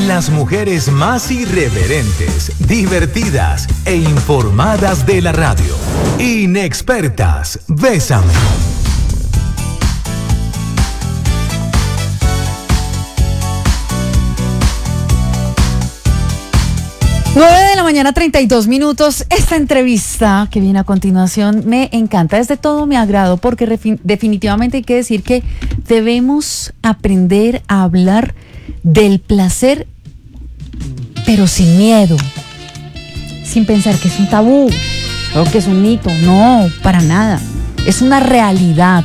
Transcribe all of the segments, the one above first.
Las mujeres más irreverentes, divertidas e informadas de la radio. Inexpertas, Bésame. Mañana 32 minutos. Esta entrevista que viene a continuación me encanta, es de todo mi agrado, porque definitivamente hay que decir que debemos aprender a hablar del placer, pero sin miedo, sin pensar que es un tabú o que es un mito. No, para nada. Es una realidad,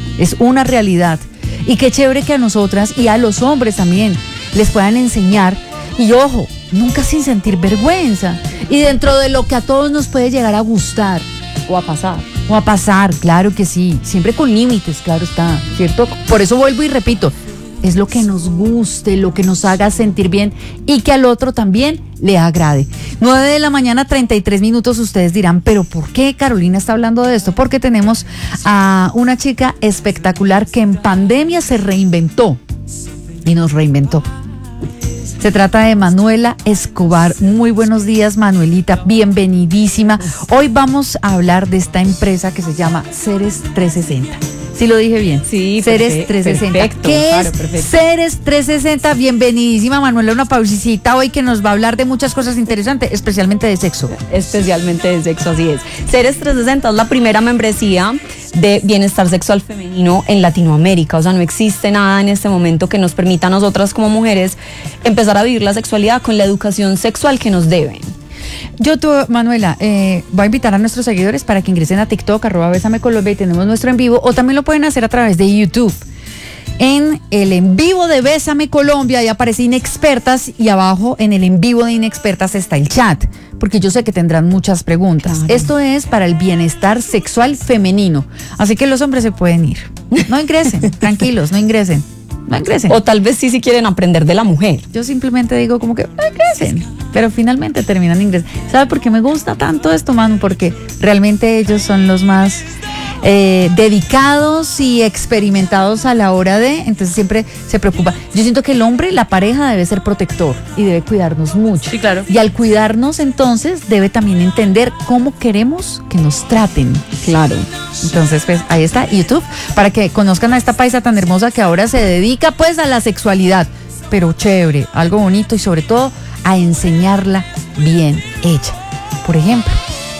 y qué chévere que a nosotras y a los hombres también les puedan enseñar. Y ojo, nunca sin sentir vergüenza, y dentro de lo que a todos nos puede llegar a gustar o a pasar, claro que sí, siempre con límites, claro está, ¿cierto? Por eso vuelvo y repito, es lo que nos guste, lo que nos haga sentir bien y que al otro también le agrade. 9:33 a.m, ustedes dirán, pero ¿por qué Carolina está hablando de esto? Porque tenemos a una chica espectacular que en pandemia se reinventó y nos reinventó. Se trata de Manuela Escobar. Muy buenos días, Manuelita, bienvenidísima. Hoy vamos a hablar de esta empresa que se llama Ceres 360. ¿Sí lo dije bien? Sí, Ceres 360. Perfecto, ¿Qué claro, es perfecto. Ceres 360? Bienvenidísima, Manuela, una pausita hoy que nos va a hablar de muchas cosas interesantes, especialmente de sexo. Especialmente de sexo, así es. Ceres 360 es la primera membresía de bienestar sexual femenino en Latinoamérica. O sea, no existe nada en este momento que nos permita a nosotras como mujeres empezar a vivir la sexualidad con la educación sexual que nos deben. Manuela, voy a invitar a nuestros seguidores para que ingresen a TikTok, @BésameColombia, y tenemos nuestro en vivo, o también lo pueden hacer a través de YouTube. En el en vivo de Bésame Colombia, ahí aparece Inexpertas, y abajo en el en vivo de Inexpertas está el chat, porque yo sé que tendrán muchas preguntas. Claro. Esto es para el bienestar sexual femenino, así que los hombres se pueden ir. No ingresen, tranquilos, no ingresen. O tal vez sí quieren aprender de la mujer. Yo simplemente digo como que no ingresen, pero finalmente terminan ingresando. ¿Sabe por qué me gusta tanto esto, Manu? Porque realmente ellos son los más dedicados y experimentados a la hora de, entonces siempre se preocupa. Yo siento que el hombre, la pareja, debe ser protector y debe cuidarnos mucho. Sí, claro. Y al cuidarnos, entonces, debe también entender cómo queremos que nos traten. Claro. Entonces, pues, ahí está YouTube, para que conozcan a esta paisa tan hermosa que ahora se dedica, pues, a la sexualidad. Pero chévere, algo bonito, y sobre todo a enseñarla bien hecha. Por ejemplo,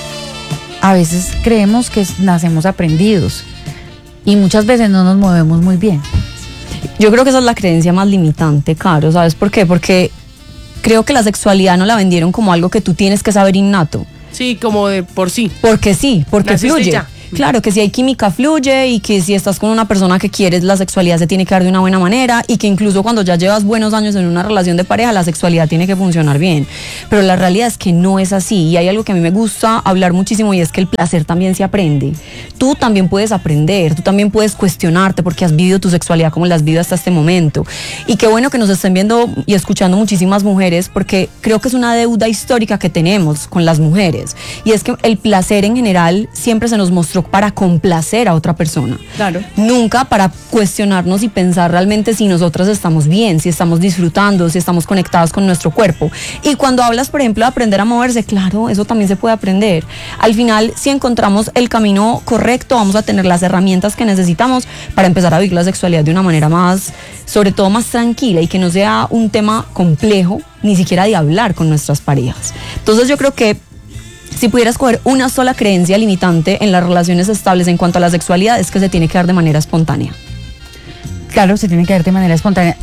a veces creemos que nacemos aprendidos y muchas veces no nos movemos muy bien. Yo creo que esa es la creencia más limitante, Caro. ¿Sabes por qué? Porque creo que la sexualidad no la vendieron como algo que tú tienes que saber innato. Sí, como de por sí. Porque sí, porque Naciste fluye. ya. Claro, que si hay química fluye, y que si estás con una persona que quieres, la sexualidad se tiene que dar de una buena manera, y que incluso cuando ya llevas buenos años en una relación de pareja, la sexualidad tiene que funcionar bien. Pero la realidad es que no es así, y hay algo que a mí me gusta hablar muchísimo, y es que el placer también se aprende. Tú también puedes aprender, tú también puedes cuestionarte porque has vivido tu sexualidad como la has vivido hasta este momento. Y qué bueno que nos estén viendo y escuchando muchísimas mujeres, porque creo que es una deuda histórica que tenemos con las mujeres, y es que el placer en general siempre se nos mostró para complacer a otra persona. Claro. Nunca para cuestionarnos y pensar realmente si nosotras estamos bien, si estamos disfrutando, si estamos conectadas con nuestro cuerpo. Y cuando hablas, por ejemplo, de aprender a moverse, claro, eso también se puede aprender. Al final, si encontramos el camino correcto, vamos a tener las herramientas que necesitamos para empezar a vivir la sexualidad de una manera más, sobre todo más tranquila, y que no sea un tema complejo, ni siquiera de hablar con nuestras parejas. Entonces yo creo que si pudiera escoger una sola creencia limitante en las relaciones estables en cuanto a la sexualidad, es que se tiene que dar de manera espontánea. Claro, se tiene que dar de manera espontánea.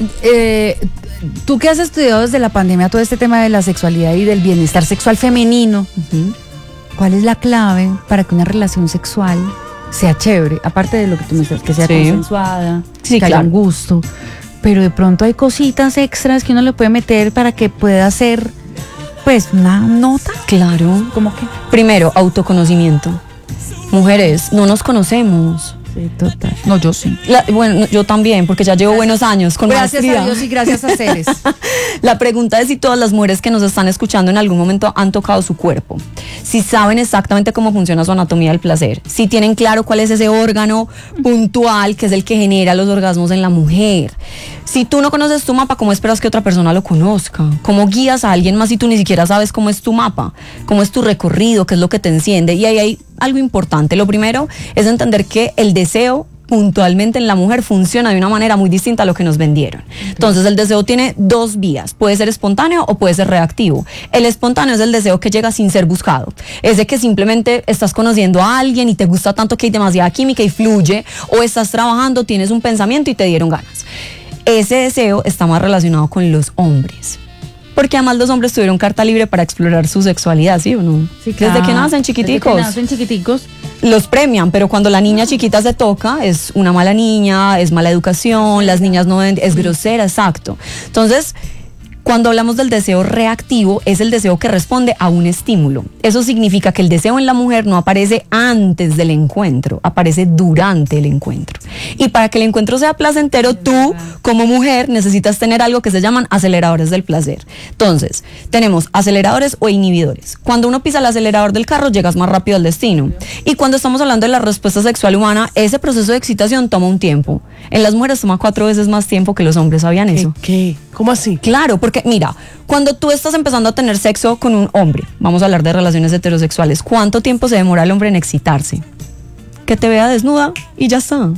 Tú que has estudiado desde la pandemia todo este tema de la sexualidad y del bienestar sexual femenino, ¿cuál es la clave para que una relación sexual sea chévere? Aparte de lo que tú me dices, que sea consensuada, que haya un gusto, pero de pronto hay cositas extras que uno le puede meter para que pueda ser, pues, una nota. Claro. ¿Cómo que? Primero, autoconocimiento. Mujeres, no nos conocemos. Sí, total. No, yo sí. Bueno, yo también, porque ya llevo buenos años con Gracias maestría. a Dios y gracias a Ceres. La pregunta es si todas las mujeres que nos están escuchando en algún momento han tocado su cuerpo, si saben exactamente cómo funciona su anatomía del placer, si tienen claro cuál es ese órgano puntual que es el que genera los orgasmos en la mujer. Si tú no conoces tu mapa, ¿cómo esperas que otra persona lo conozca? ¿Cómo guías a alguien más si tú ni siquiera sabes cómo es tu mapa? ¿Cómo es tu recorrido? ¿Qué es lo que te enciende? Y ahí hay algo importante. Lo primero es entender que el deseo puntualmente en la mujer funciona de una manera muy distinta a lo que nos vendieron. Entonces el deseo tiene dos vías, puede ser espontáneo o puede ser reactivo. El espontáneo es el deseo que llega sin ser buscado, es de que simplemente estás conociendo a alguien y te gusta tanto que hay demasiada química y fluye, o estás trabajando, tienes un pensamiento y te dieron ganas. Ese deseo está más relacionado con los hombres, porque además los hombres tuvieron carta libre para explorar su sexualidad, ¿sí o no? Sí, Desde que nacen chiquiticos. Desde que nacen chiquiticos. Los premian, pero cuando la niña chiquita se toca, es una mala niña, es mala educación, las niñas no deben, es grosera, exacto. Entonces, cuando hablamos del deseo reactivo, es el deseo que responde a un estímulo. Eso significa que el deseo en la mujer no aparece antes del encuentro, aparece durante el encuentro. Y para que el encuentro sea placentero, tú, como mujer, necesitas tener algo que se llaman aceleradores del placer. Entonces, tenemos aceleradores o inhibidores. Cuando uno pisa el acelerador del carro, llegas más rápido al destino. Y cuando estamos hablando de la respuesta sexual humana, ese proceso de excitación toma un tiempo. En las mujeres toma 4 veces más tiempo que los hombres. ¿Sabían eso? ¿Qué? ¿Cómo así? Claro, porque mira, cuando tú estás empezando a tener sexo con un hombre, vamos a hablar de relaciones heterosexuales, ¿cuánto tiempo se demora el hombre en excitarse? Que te vea desnuda y ya está.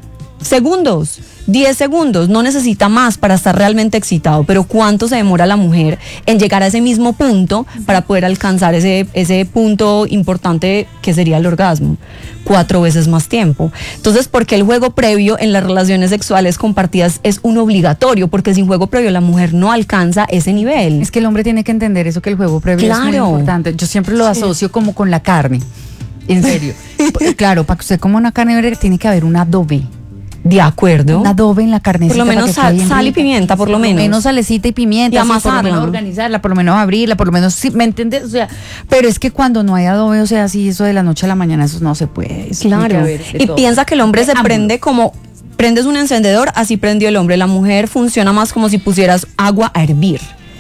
Segundos, 10 segundos, no necesita más para estar realmente excitado, pero ¿cuánto se demora la mujer en llegar a ese mismo punto para poder alcanzar ese punto importante que sería el orgasmo? 4 veces más tiempo. Entonces, ¿por qué el juego previo en las relaciones sexuales compartidas es un obligatorio? Porque sin juego previo la mujer no alcanza ese nivel. Es que el hombre tiene que entender eso, que el juego previo es muy importante. Yo siempre lo asocio como con la carne. En serio. Claro, para que usted coma una carne tiene que haber un adobe. De acuerdo. Un adobe en la carnecita. Por lo menos sal y pimienta, por lo menos. Menos salecita y pimienta. Y amasarla. Por lo menos organizarla, por lo menos abrirla, por lo menos, sí, ¿me entiendes? O sea, pero es que cuando no hay adobe, o sea, así eso de la noche a la mañana, eso no se puede. Claro. Y piensa que el hombre se prende como, prendes un encendedor, así prendió el hombre. La mujer funciona más como si pusieras agua a hervir.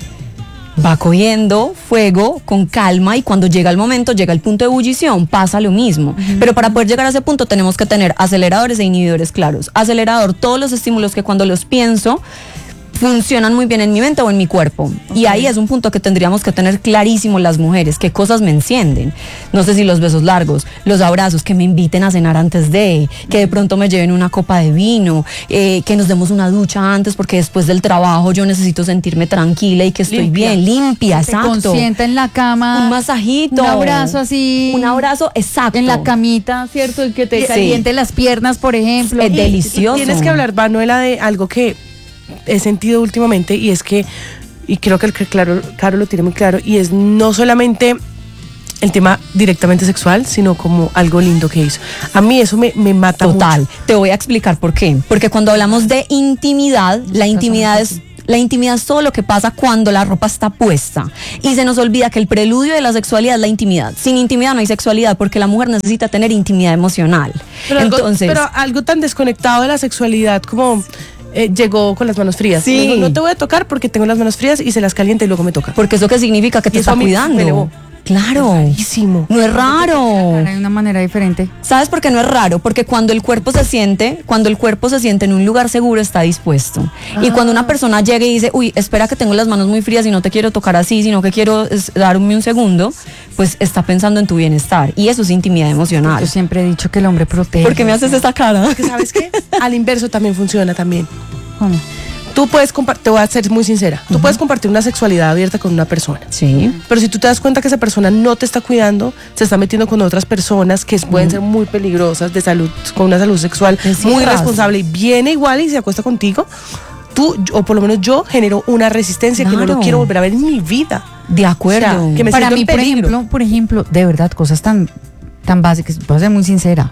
Va cogiendo fuego con calma y cuando llega el momento, llega el punto de ebullición, pasa lo mismo. Pero para poder llegar a ese punto tenemos que tener aceleradores e inhibidores claros. Acelerador, todos los estímulos que cuando los pienso funcionan muy bien en mi mente o en mi cuerpo. Y ahí es un punto que tendríamos que tener clarísimo las mujeres, qué cosas me encienden. No sé si los besos largos, los abrazos, que me inviten a cenar antes que de pronto me lleven una copa de vino, que nos demos una ducha antes porque después del trabajo yo necesito sentirme tranquila y que estoy bien, limpia, exacto. Se consienta en la cama. Un masajito. Un abrazo así. Un abrazo, exacto. En la camita, ¿cierto? El que te caliente las piernas, por ejemplo. Es delicioso. Tienes que hablar, Manuela, de algo que he sentido últimamente y es que, y creo que Caro lo tiene muy claro, y es no solamente el tema directamente sexual, sino como algo lindo que hizo. A mí eso me mata total mucho. Te voy a explicar por qué. Porque cuando hablamos de intimidad, la intimidad es todo lo que pasa cuando la ropa está puesta. Y se nos olvida que el preludio de la sexualidad es la intimidad. Sin intimidad no hay sexualidad, porque la mujer necesita tener intimidad emocional. Pero algo tan desconectado de la sexualidad como llegó con las manos frías. Sí. Me dijo, no te voy a tocar porque tengo las manos frías y se las calienta y luego me toca. Porque eso que significa que te está cuidando. Claro. Es rarísimo. No es raro. Hay una manera diferente. ¿Sabes por qué no es raro? Porque cuando el cuerpo se siente en un lugar seguro, está dispuesto. Y cuando una persona llega y dice, uy, espera que tengo las manos muy frías y no te quiero tocar así, sino que quiero darme un segundo, pues está pensando en tu bienestar. Y eso es intimidad emocional. Yo siempre he dicho que el hombre protege. ¿Por qué me haces esa cara? Porque ¿sabes qué? Al inverso también funciona también. ¿Cómo? Tú puedes compartir, te voy a ser muy sincera, tú puedes compartir una sexualidad abierta con una persona. Sí. Pero si tú te das cuenta que esa persona no te está cuidando, se está metiendo con otras personas que pueden ser muy peligrosas de salud, con una salud sexual muy irresponsable, y viene igual y se acuesta contigo, tú, o por lo menos yo, genero una resistencia que no lo quiero volver a ver en mi vida. De acuerdo. O sea, que me para siento mí, en peligro. por ejemplo, de verdad, cosas tan básicas, voy a ser muy sincera.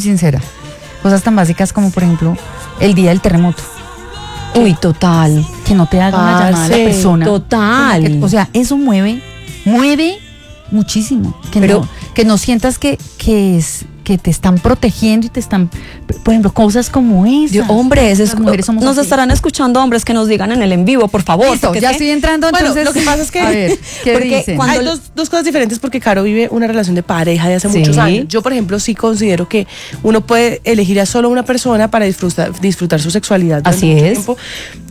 Cosas tan básicas como, por ejemplo, el día del terremoto. Uy, total. Que no te haga una llamada a la persona. Total. O sea, eso mueve muchísimo. Que no sientas que que te están protegiendo y te están, por ejemplo, cosas como esas. Hombres, las mujeres somos nos así. estarán escuchando hombres que nos digan en el en vivo, por favor. Listo, ya estoy entrando, Bueno, entonces. lo que pasa es que- A ver, ¿qué porque dicen? cuando- Hay dos cosas diferentes porque Caro vive una relación de pareja de hace Sí. muchos años. Yo, por ejemplo, sí considero que uno puede elegir a solo una persona para disfrutar su sexualidad durante Así mucho es. tiempo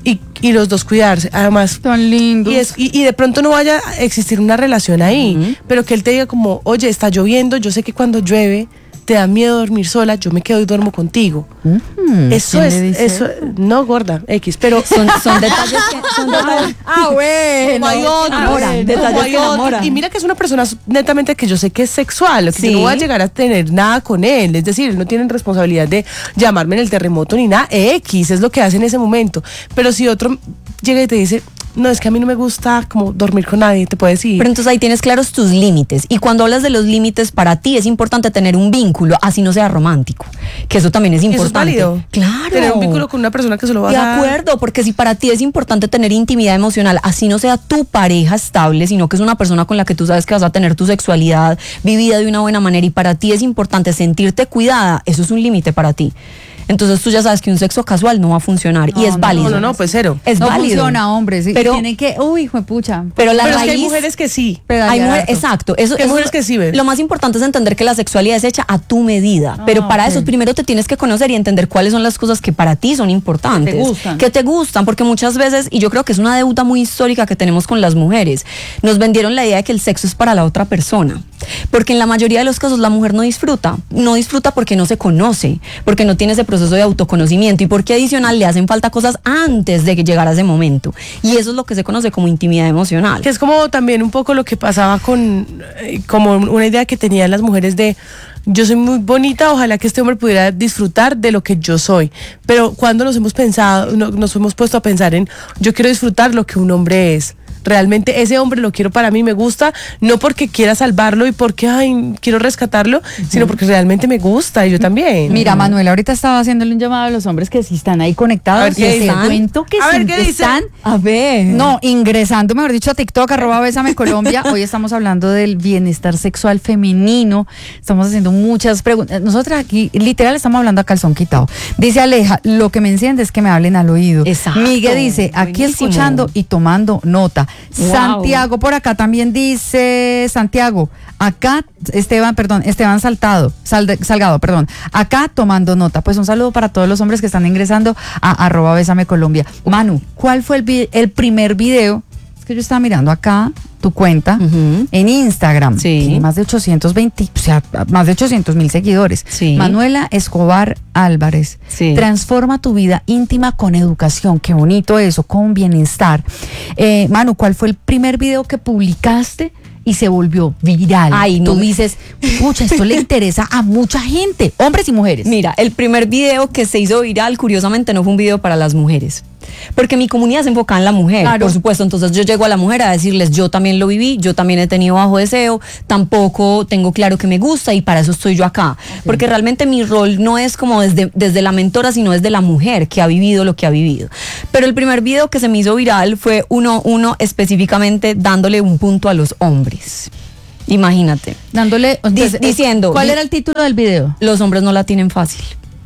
y los dos cuidarse. Además, Tan lindo. y de pronto no vaya a existir una relación ahí, pero que él te diga como, oye, está lloviendo, yo sé que cuando llueve te da miedo dormir sola, yo me quedo y duermo contigo. Eso ¿quién es, le dice eso, no gorda, X, pero son detalles que son detalles. bueno. como hay otros, enamoran, detalles como hay que otros. enamoran. Y mira que es una persona netamente que yo sé que es sexual, que Sí. yo no voy a llegar a tener nada con él, es decir, él no tiene responsabilidad de llamarme en el terremoto ni nada, X es lo que hace en ese momento, pero si otro llega y te dice, no, es que a mí no me gusta como dormir con nadie, te puedes ir. Pero entonces ahí tienes claros tus límites. Y cuando hablas de los límites, para ti es importante tener un vínculo, así no sea romántico. Que eso también es ¿Eso es importante. válido? Claro. Tener un vínculo con una persona que solo va De a... acuerdo, porque si para ti es importante tener intimidad emocional, así no sea tu pareja estable, sino que es una persona con la que tú sabes que vas a tener tu sexualidad vivida de una buena manera y para ti es importante sentirte cuidada, eso es un límite para ti. Entonces tú ya sabes que un sexo casual no va a funcionar y es válido. No, pues cero. Es no válido. funciona, hombres. Pero- Tienen que, uy, hijo de pucha. Pero la Pero es que raíz... hay mujeres que sí. Hay mujeres, exacto. Eso, Hay eso mujeres que sí ven. Lo más importante es entender que la sexualidad es hecha a tu medida. Pero para ok. eso primero te tienes que conocer y entender cuáles son las cosas que para ti son importantes. Que te gustan. Que te gustan, porque muchas veces, y yo creo que es una deuda muy histórica que tenemos con las mujeres, nos vendieron la idea de que el sexo es para la otra persona. Porque en la mayoría de los casos la mujer no disfruta. No disfruta porque no se conoce, porque no tiene ese proceso de autoconocimiento y porque adicional le hacen falta cosas antes de que llegara ese momento. Y eso es lo que se conoce como intimidad emocional. Que es como también un poco lo que pasaba con, como una idea que tenían las mujeres de, yo soy muy bonita, ojalá que este hombre pudiera disfrutar de lo que yo soy. Pero cuando nos hemos pensado, nos hemos puesto a pensar en, yo quiero disfrutar lo que un hombre es. Realmente ese hombre lo quiero para mí, me gusta, no porque quiera salvarlo y porque, ay, quiero rescatarlo, sino porque realmente me gusta y yo también. Mira, Manuel ahorita estaba haciéndole un llamado a los hombres que sí están ahí A conectados. ver, ¿qué Les dicen? cuento que A ver, sí ¿qué dicen? están. A ver. No, ingresando, mejor dicho, a TikTok, @Bésame Colombia. Hoy estamos hablando del bienestar sexual femenino. Estamos haciendo muchas preguntas. Nosotras aquí, literal, estamos hablando a calzón quitado. Dice Aleja, lo que me enciende es que me hablen al oído. Exacto. Miguel dice, aquí Buenísimo. escuchando y tomando nota. Wow. Santiago por acá también dice, Santiago, acá, Esteban Salgado, perdón, acá tomando nota. Pues un saludo para todos los hombres que están ingresando a @Bésame Colombia. Manu, ¿cuál fue el primer video? Es que yo estaba mirando acá tu cuenta en Instagram. Sí. Tiene más de 820, o sea, más de 800,000 seguidores. Sí. Manuela Escobar Álvarez. Sí. Transforma tu vida íntima con educación. Qué bonito eso, con bienestar. Manu, ¿cuál fue el primer video que publicaste y se volvió viral? Ay, no. Tú dices, pucha, esto le interesa a mucha gente, hombres y mujeres. Mira, el primer video que se hizo viral, curiosamente, no fue un video para las mujeres. Porque mi comunidad se enfocaba en la mujer, Claro. por supuesto. Entonces yo llego a la mujer a decirles, yo también lo viví, yo también he tenido bajo deseo, tampoco tengo claro que me gusta y para eso estoy yo acá. Porque realmente mi rol no es como desde la mentora, sino desde la mujer que ha vivido lo que ha vivido. Pero el primer video que se me hizo viral fue uno específicamente dándole un punto a los hombres. Imagínate. Dándole, entonces, diciendo- ¿cuál era el título del video? Los hombres no la tienen fácil.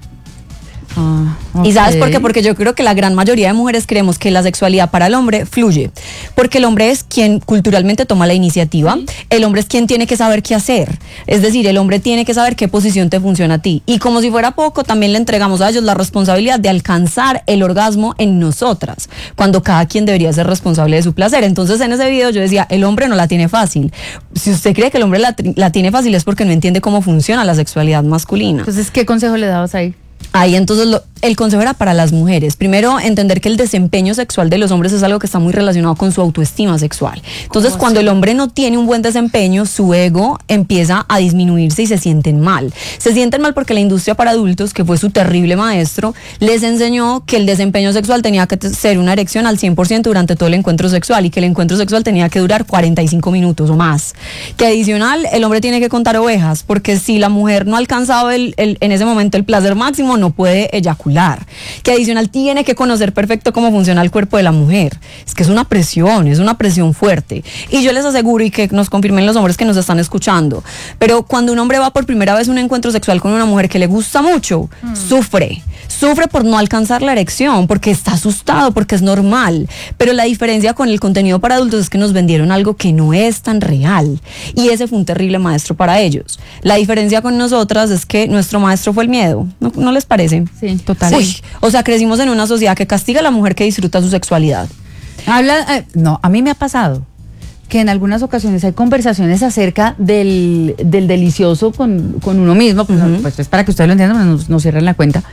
Ah, ¿Y sabes por ok. qué? Porque yo creo que la gran mayoría de mujeres creemos que la sexualidad para el hombre fluye. Porque el hombre es quien culturalmente toma la iniciativa. El hombre es quien tiene que saber qué hacer. Es decir, el hombre tiene que saber qué posición te funciona a ti. Y como si fuera poco, también le entregamos a ellos la responsabilidad de alcanzar el orgasmo en nosotras, cuando cada quien debería ser responsable de su placer. Entonces en ese video yo decía, el hombre no la tiene fácil. Si usted cree que el hombre la tiene fácil es porque no entiende cómo funciona la sexualidad masculina. Entonces, ¿qué consejo le dabas ahí? Ahí entonces el consejo era para las mujeres. Primero, entender que el desempeño sexual de los hombres es algo que está muy relacionado con su autoestima sexual. Entonces, cuando el hombre no tiene un buen desempeño, su ego empieza a disminuirse y se sienten mal. Se sienten mal porque la industria para adultos, que fue su terrible maestro, les enseñó que el desempeño sexual tenía que ser una erección al 100% durante todo el encuentro sexual y que el encuentro sexual tenía que durar 45 minutos o más. Que adicional, el hombre tiene que contar ovejas, porque si la mujer no ha alcanzado en ese momento el placer máximo, orgasmo no puede eyacular, que adicional tiene que conocer perfecto cómo funciona el cuerpo de la mujer. Es que es una presión fuerte. Y yo les aseguro, y que nos confirmen los hombres que nos están escuchando, pero cuando un hombre va por primera vez a un encuentro sexual con una mujer que le gusta mucho, sufre por no alcanzar la erección, porque está asustado, porque es normal. Pero la diferencia con el contenido para adultos es que nos vendieron algo que no es tan real, y ese fue un terrible maestro para ellos. La diferencia con nosotras es que nuestro maestro fue el miedo. ¿No les parece? Sí, total. O sea, crecimos en una sociedad que castiga a la mujer que disfruta su sexualidad. No, a mí me ha pasado que en algunas ocasiones hay conversaciones acerca del delicioso con uno mismo, pues es para que ustedes lo entiendan, no cierren la cuenta.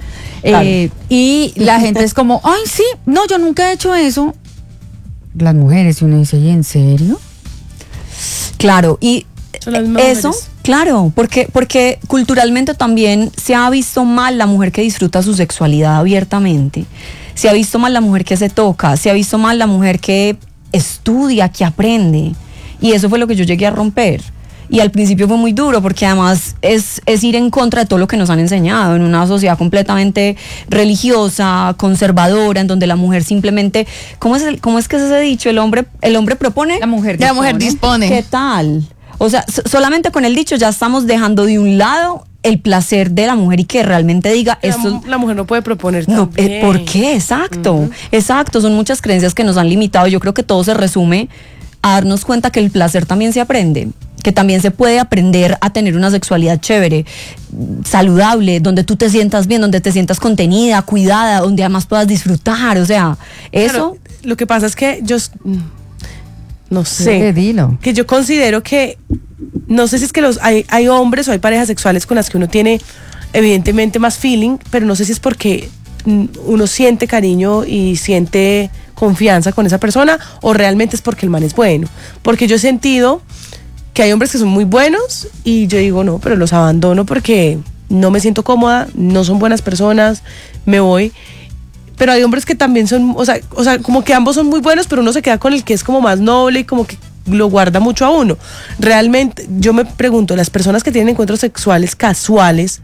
Y la gente es como, ay, sí, no, yo nunca he hecho eso. Las mujeres, y uno dice, ¿y en serio? Claro, y eso, mujeres. claro, porque culturalmente también se ha visto mal la mujer que disfruta su sexualidad abiertamente, se ha visto mal la mujer que se toca, se ha visto mal la mujer que estudia, que aprende, y eso fue lo que yo llegué a romper. Y al principio fue muy duro, porque además es ir en contra de todo lo que nos han enseñado en una sociedad completamente religiosa, conservadora, en donde la mujer simplemente, ¿cómo es que es ese dicho? El hombre propone, La mujer dispone. ¿Qué tal? O sea, solamente con el dicho ya estamos dejando de un lado el placer de la mujer, y que realmente diga esto. La mujer no puede proponer No, también. ¿por qué? Exacto, son muchas creencias que nos han limitado. Yo creo que todo se resume a darnos cuenta que el placer también se aprende, que también se puede aprender a tener una sexualidad chévere, saludable, donde tú te sientas bien, donde te sientas contenida, cuidada, donde además puedas disfrutar. O sea, eso. Claro, lo que pasa es que yo no sé, dilo. que yo considero que, no sé si es que hay hombres o hay parejas sexuales con las que uno tiene evidentemente más feeling, pero no sé si es porque uno siente cariño y siente confianza con esa persona, o realmente es porque el man es bueno. Porque yo he sentido que hay hombres que son muy buenos y yo digo, no, pero los abandono porque no me siento cómoda, no son buenas personas, me voy. Pero hay hombres que también son, o sea, como que ambos son muy buenos, pero uno se queda con el que es como más noble y como que lo guarda mucho a uno. Realmente, yo me pregunto, las personas que tienen encuentros sexuales casuales,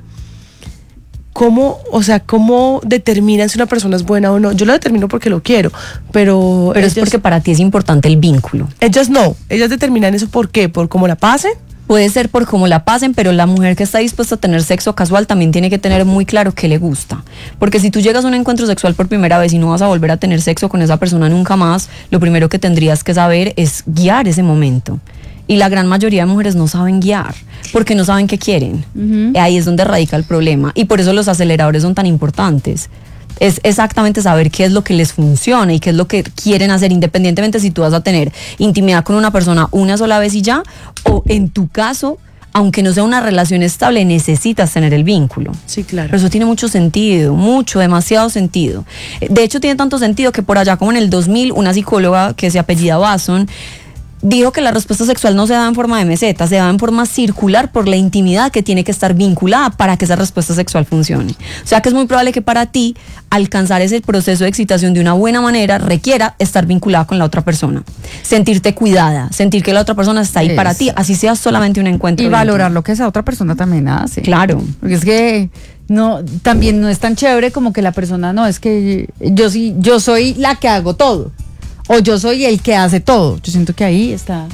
¿cómo determinan si una persona es buena o no? Yo lo determino porque lo quiero, pero es porque para ti es importante el vínculo. Ellas determinan eso. ¿Por qué? ¿Por cómo la pasen? Puede ser por cómo la pasen, pero la mujer que está dispuesta a tener sexo casual también tiene que tener muy claro qué le gusta. Porque si tú llegas a un encuentro sexual por primera vez y no vas a volver a tener sexo con esa persona nunca más, lo primero que tendrías que saber es guiar ese momento. Y la gran mayoría de mujeres no saben guiar, porque no saben qué quieren. Ahí es donde radica el problema. Y por eso los aceleradores son tan importantes. Es exactamente saber qué es lo que les funciona y qué es lo que quieren hacer, independientemente si tú vas a tener intimidad con una persona una sola vez y ya, o en tu caso, aunque no sea una relación estable, necesitas tener el vínculo. Sí, claro. Pero eso tiene mucho sentido, demasiado sentido. De hecho, tiene tanto sentido que por allá como en el 2000, una psicóloga que se apellida Basson dijo que la respuesta sexual no se da en forma de meseta, se da en forma circular por la intimidad que tiene que estar vinculada para que esa respuesta sexual funcione. O sea que es muy probable que para ti alcanzar ese proceso de excitación de una buena manera requiera estar vinculada con la otra persona, sentirte cuidada, sentir que la otra persona está ahí para ti, así sea solamente un encuentro. Y valorar lo que esa otra persona también hace. Claro. Porque es que también no es tan chévere como que la persona, no, es que yo soy la que hago todo. O yo soy el que hace todo. Yo siento que ahí está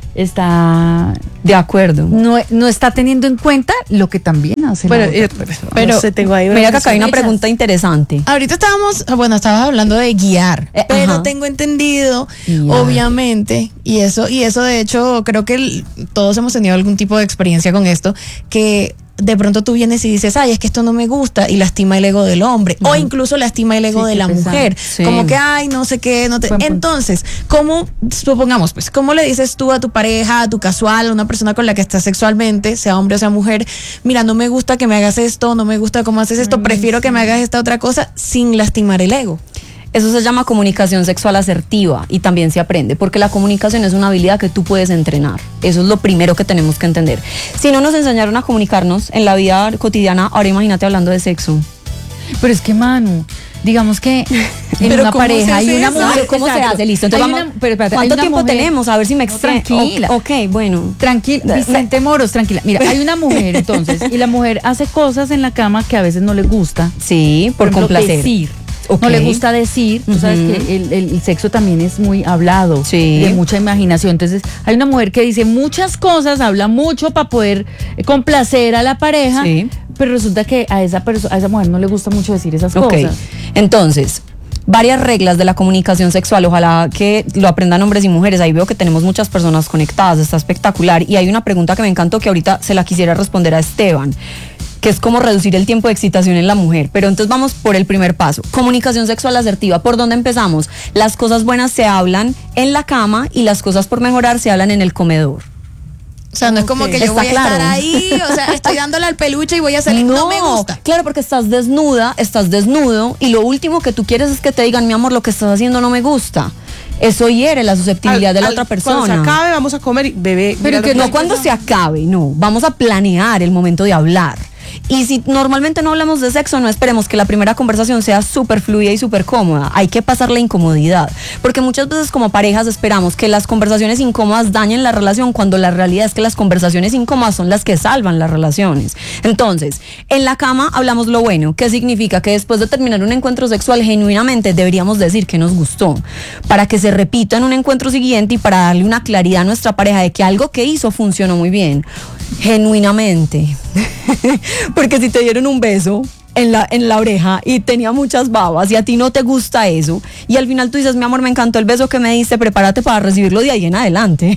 de acuerdo. No está teniendo en cuenta lo que también hace. Bueno, pero no sé, tengo ahí mira que acá hay una pregunta interesante. Ahorita estabas hablando de guiar, pero tengo entendido, obviamente, y eso de hecho creo que todos hemos tenido algún tipo de experiencia con esto, que de pronto tú vienes y dices, ay, es que esto no me gusta, y lastima el ego del hombre, o incluso lastima el ego de la mujer, como que, ay, no sé qué, entonces, supongamos, pues, ¿cómo le dices tú a tu pareja, a tu casual, a una persona con la que estás sexualmente, sea hombre o sea mujer, mira, no me gusta que me hagas esto, no me gusta cómo haces esto, prefiero que me hagas esta otra cosa, sin lastimar el ego? Eso se llama comunicación sexual asertiva y también se aprende, porque la comunicación es una habilidad que tú puedes entrenar. Eso es lo primero que tenemos que entender. Si no nos enseñaron a comunicarnos en la vida cotidiana, ahora imagínate hablando de sexo. Pero es que, Manu, digamos que en una pareja hay una mujer. ¿Cómo se hace? Listo. Entonces ¿cuánto tiempo tenemos? A ver si me extraño. Tranquila. Ok, bueno. Tranquila. Vicente Moros, tranquila. Mira, hay una mujer entonces, y la mujer hace cosas en la cama que a veces no le gusta. Sí, por ejemplo, complacer. Decir. Okay. No le gusta decir, tú sabes que el sexo también es muy hablado, de mucha imaginación. Entonces, hay una mujer que dice muchas cosas, habla mucho para poder complacer a la pareja, pero resulta que a esa mujer no le gusta mucho decir esas cosas. Entonces, varias reglas de la comunicación sexual, ojalá que lo aprendan hombres y mujeres. Ahí veo que tenemos muchas personas conectadas, está espectacular. Y hay una pregunta que me encantó que ahorita se la quisiera responder a Esteban, que es cómo reducir el tiempo de excitación en la mujer. Pero entonces vamos por el primer paso. Comunicación sexual asertiva. ¿Por dónde empezamos? Las cosas buenas se hablan en la cama y las cosas por mejorar se hablan en el comedor. O sea, no es como que yo voy a estar ahí, o sea, estoy dándole al peluche y voy a salir, no me gusta. Claro, porque estás desnuda, estás desnudo y lo último que tú quieres es que te digan, mi amor, lo que estás haciendo no me gusta. Eso hiere la susceptibilidad de la otra persona. Cuando se acabe, vamos a comer y bebé. Pero que no cuando se acabe, no. Vamos a planear el momento de hablar. Y si normalmente no hablamos de sexo, no esperemos que la primera conversación sea súper fluida y súper cómoda. Hay que pasar la incomodidad. Porque muchas veces como parejas esperamos que las conversaciones incómodas dañen la relación, cuando la realidad es que las conversaciones incómodas son las que salvan las relaciones. Entonces, en la cama hablamos lo bueno. ¿Qué significa? Que después de terminar un encuentro sexual, genuinamente deberíamos decir que nos gustó, para que se repita en un encuentro siguiente y para darle una claridad a nuestra pareja de que algo que hizo funcionó muy bien. Genuinamente. Porque si te dieron un beso en la oreja y tenía muchas babas y a ti no te gusta eso, y al final tú dices, mi amor, me encantó el beso que me diste, prepárate para recibirlo de ahí en adelante.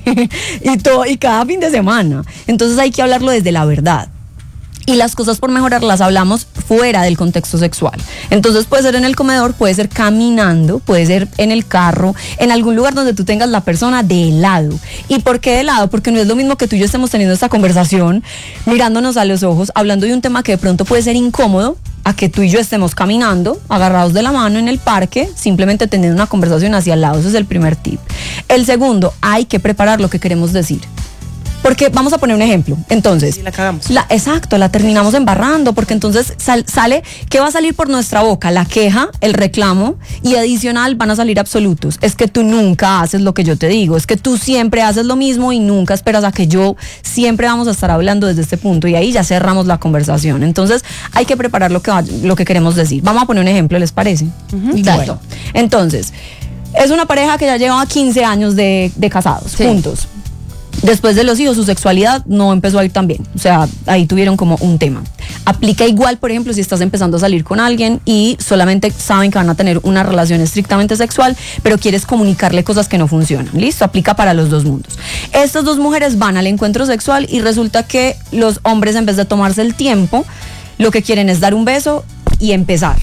y cada fin de semana. Entonces hay que hablarlo desde la verdad. Y las cosas por mejorar las hablamos fuera del contexto sexual. Entonces puede ser en el comedor, puede ser caminando, puede ser en el carro, en algún lugar donde tú tengas la persona de lado. ¿Y por qué de lado? Porque no es lo mismo que tú y yo estemos teniendo esta conversación, mirándonos a los ojos, hablando de un tema que de pronto puede ser incómodo, a que tú y yo estemos caminando, agarrados de la mano en el parque, simplemente teniendo una conversación hacia el lado. Ese es el primer tip. El segundo, hay que preparar lo que queremos decir. Porque vamos a poner un ejemplo. Entonces, la cagamos. Exacto, la terminamos embarrando, porque entonces sale, ¿qué va a salir por nuestra boca? La queja, el reclamo, y adicional van a salir absolutos. Es que tú nunca haces lo que yo te digo, es que tú siempre haces lo mismo y nunca esperas a que yo, siempre vamos a estar hablando desde este punto, y ahí ya cerramos la conversación. Entonces, hay que preparar lo que queremos decir. Vamos a poner un ejemplo, ¿les parece? Exacto. Bueno. Entonces, es una pareja que ya lleva 15 años de casados, juntos. Después de los hijos, su sexualidad no empezó a ir tan bien. O sea, ahí tuvieron como un tema. Aplica igual, por ejemplo, si estás empezando a salir con alguien y solamente saben que van a tener una relación estrictamente sexual, pero quieres comunicarle cosas que no funcionan. ¿Listo? Aplica para los dos mundos. Estas dos mujeres van al encuentro sexual y resulta que los hombres, en vez de tomarse el tiempo, lo que quieren es dar un beso y empezar.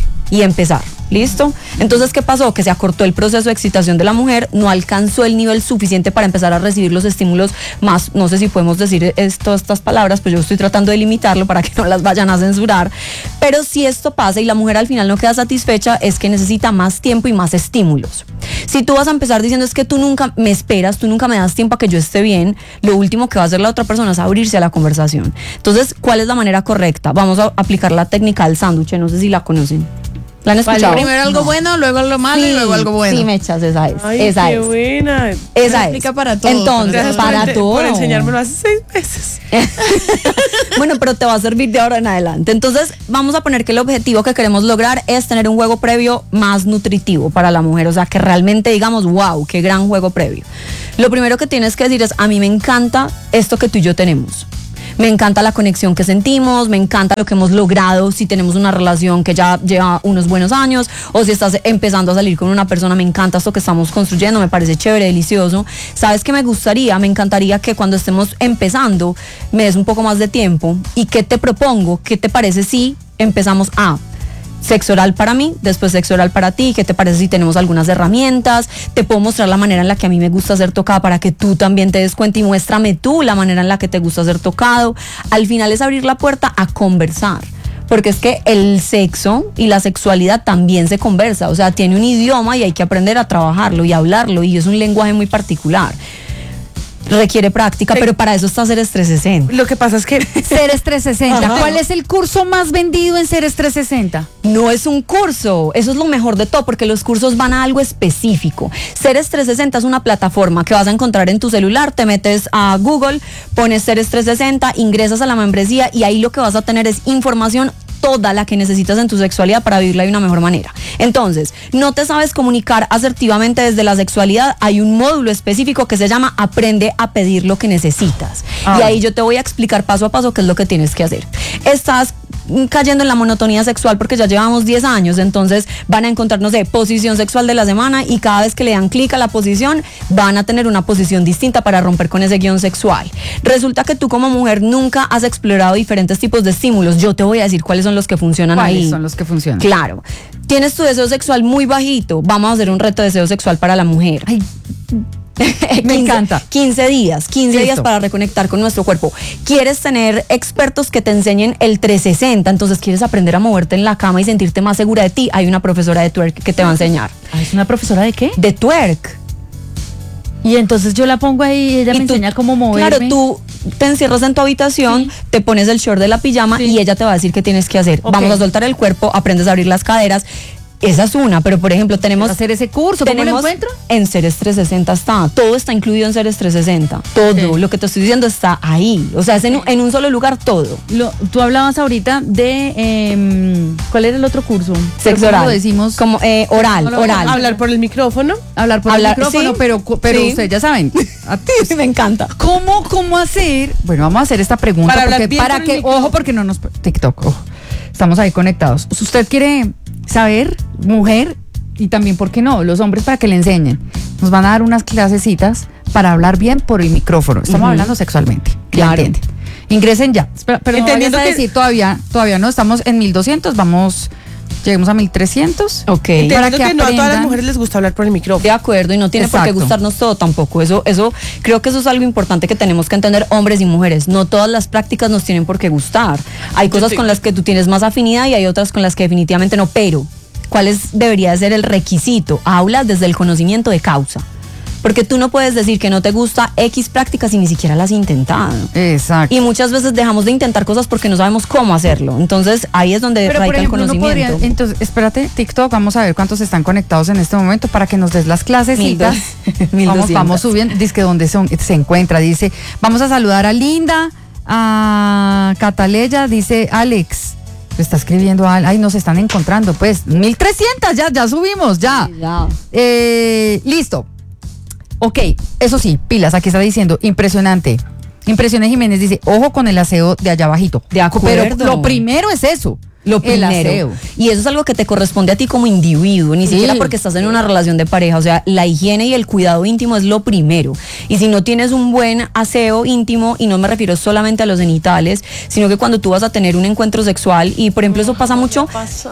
¿Listo? Entonces, ¿qué pasó? Que se acortó el proceso de excitación de la mujer, no alcanzó el nivel suficiente para empezar a recibir los estímulos más, no sé si podemos decir estas palabras, pues yo estoy tratando de limitarlo para que no las vayan a censurar, pero si esto pasa y la mujer al final no queda satisfecha, es que necesita más tiempo y más estímulos. Si tú vas a empezar diciendo es que tú nunca me esperas, tú nunca me das tiempo a que yo esté bien, lo último que va a hacer la otra persona es abrirse a la conversación. Entonces, ¿cuál es la manera correcta? Vamos a aplicar la técnica del sándwich, no sé si la conocen. ¿La han escuchado? Primero algo bueno, luego algo malo y luego algo bueno. Sí, Mechas, esa es. Ay, esa qué es. buena. Esa explica para todo. Entonces, para todo. Por enseñármelo hace 6 meses. Bueno, pero te va a servir de ahora en adelante. Entonces, vamos a poner que el objetivo que queremos lograr es tener un juego previo más nutritivo para la mujer. O sea, que realmente digamos, wow, qué gran juego previo. Lo primero que tienes que decir es, a mí me encanta esto que tú y yo tenemos. Me encanta la conexión que sentimos, me encanta lo que hemos logrado, si tenemos una relación que ya lleva unos buenos años, o si estás empezando a salir con una persona, me encanta esto que estamos construyendo, me parece chévere, delicioso. ¿Sabes qué me encantaría que cuando estemos empezando me des un poco más de tiempo? ¿Y qué te propongo? ¿Qué te parece si empezamos a sexo oral para mí, después sexo oral para ti? ¿Qué te parece si tenemos algunas herramientas? Te puedo mostrar la manera en la que a mí me gusta ser tocada para que tú también te des cuenta, y muéstrame tú la manera en la que te gusta ser tocado. Al final es abrir la puerta a conversar, porque es que el sexo y la sexualidad también se conversa, o sea, tiene un idioma y hay que aprender a trabajarlo y hablarlo, y es un lenguaje muy particular. Requiere práctica, pero para eso está Ceres 360. Lo que pasa es que Ceres 360. Ajá. ¿Cuál es el curso más vendido en Ceres 360? No es un curso, eso es lo mejor de todo, porque los cursos van a algo específico. Ceres 360 es una plataforma que vas a encontrar en tu celular, te metes a Google, pones Ceres 360, ingresas a la membresía y ahí lo que vas a tener es información toda la que necesitas en tu sexualidad para vivirla de una mejor manera. Entonces, no te sabes comunicar asertivamente desde la sexualidad, hay un módulo específico que se llama Aprende a pedir lo que necesitas. Y ahí yo te voy a explicar paso a paso qué es lo que tienes que hacer. Estás cayendo en la monotonía sexual porque ya llevamos 10 años, entonces van a encontrar, no sé, posición sexual de la semana y cada vez que le dan clic a la posición van a tener una posición distinta para romper con ese guión sexual. Resulta que tú como mujer nunca has explorado diferentes tipos de estímulos. Yo te voy a decir cuáles son los que funcionan ahí. ¿Cuáles son los que funcionan? Claro. Tienes tu deseo sexual muy bajito, vamos a hacer un reto de deseo sexual para la mujer. Ay, me encanta. 15 días para reconectar con nuestro cuerpo. ¿Quieres tener expertos que te enseñen el 360? Entonces, ¿quieres aprender a moverte en la cama y sentirte más segura de ti? Hay una profesora de twerk que te va a enseñar. ¿Es una profesora de qué? De twerk. Y entonces yo la pongo ahí y ella me enseña cómo moverme. Claro, tú te encierras en tu habitación, te pones el short de la pijama y ella te va a decir qué tienes que hacer. Ok. Vamos a soltar el cuerpo, aprendes a abrir las caderas. Esa es una, pero por ejemplo tenemos... hacer ese curso, ¿cómo lo encuentro? En Ceres 360 está, todo está incluido en Ceres 360, todo, lo que te estoy diciendo está ahí, o sea, es en un solo lugar todo. Tú hablabas ahorita de, ¿cuál era el otro curso? Sexo ¿Cómo oral. lo decimos? Como oral. hablar por el micrófono. Hablar por el micrófono, sí, pero sí. ustedes ya saben. Me encanta. ¿Cómo hacer? Bueno, vamos a hacer esta pregunta Para hablar bien por el micrófono. ojo, porque no nos TikTok, ojo. Estamos ahí conectados. ¿Usted quiere saber, mujer? Y también, ¿por qué no? Los hombres para que le enseñen. Nos van a dar unas clasecitas para hablar bien por el micrófono. Estamos hablando sexualmente. Claro. ¿Entienden? Ingresen ya. Espera, pero no Entendiendo vayas a que- decir todavía no. Estamos en 1200, lleguemos a 1300. Ok. Para Entendiendo que que no a todas las aprendan. mujeres les gusta hablar por el micrófono. De acuerdo, y no tiene por qué Exacto. gustarnos todo tampoco. Eso, creo que eso es algo importante que tenemos que entender hombres y mujeres. No todas las prácticas nos tienen por qué gustar. Hay cosas con las que tú tienes más afinidad y hay otras con las que definitivamente no, pero ¿cuál debería ser el requisito? Hablas desde el conocimiento de causa. Porque tú no puedes decir que no te gusta X prácticas y ni siquiera las has intentado. Exacto. Y muchas veces dejamos de intentar cosas porque no sabemos cómo hacerlo. Entonces ahí es donde Pero por radica el ejemplo, uno conocimiento. podría, entonces, espérate, TikTok, vamos a ver cuántos están conectados en este momento para que nos des las clasecitas. 1200. Vamos subiendo, dice que donde se encuentra, dice, vamos a saludar a Linda, a Cataleya, dice Alex. Está escribiendo, ay, nos están encontrando, pues, 1300, ya subimos, ya. Ya. Listo. Ok, eso sí, pilas, aquí está diciendo, impresionante. Impresiones Jiménez dice, ojo con el aseo de allá abajito. De acuerdo. Pero lo primero es eso. Lo el primero. aseo. Y eso es algo que te corresponde a ti como individuo, ni Sí. siquiera porque estás en una relación de pareja. O sea, la higiene y el cuidado íntimo es lo primero. Y si no tienes un buen aseo íntimo, y no me refiero solamente a los genitales, sino que cuando tú vas a tener un encuentro sexual, y por ejemplo eso pasa mucho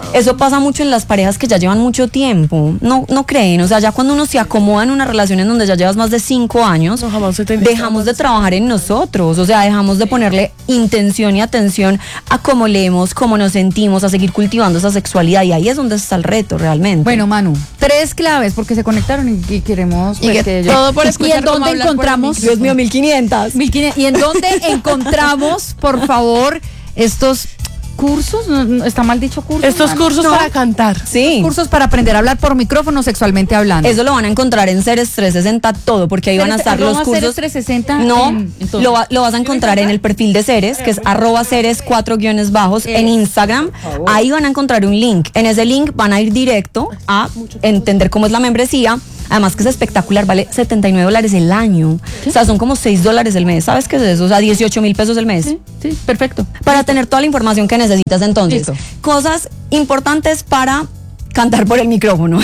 en las parejas que ya llevan mucho tiempo. No creen, o sea, ya cuando uno se acomoda en una relación en donde ya llevas más de 5 años, No, jamás se te entiende. dejamos de trabajar en nosotros, o sea, dejamos de ponerle intención y atención a cómo leemos, cómo nos sentimos, a seguir cultivando esa sexualidad, y ahí es donde está el reto realmente. Bueno, Manu, 3 claves porque se conectaron y queremos Y que todo por ¿Y escuchar en cómo dónde hablar por el encontramos? Dios mío, 1500. 1500. ¿Y en dónde encontramos, por favor, estos cursos? ¿Está mal dicho cursos? Estos Manu? cursos No. para cantar. Sí. Cursos para aprender a hablar por micrófono sexualmente hablando. Eso lo van a encontrar en Ceres 360 todo, porque ahí van a estar los Arroba cursos. Ceres 360 No, entonces. lo vas a encontrar en el perfil de Ceres, que es @Ceres 4_ en Instagram. Ahí van a encontrar un link. En ese link van a ir directo a entender cómo es la membresía. Además que es espectacular, vale $79 el año. O sea, son como $6 el mes. ¿Sabes qué es eso? O sea, 18,000 pesos el mes. Sí, perfecto. Para tener toda la información que necesitas. Entonces, Listo. cosas importantes para cantar por el micrófono.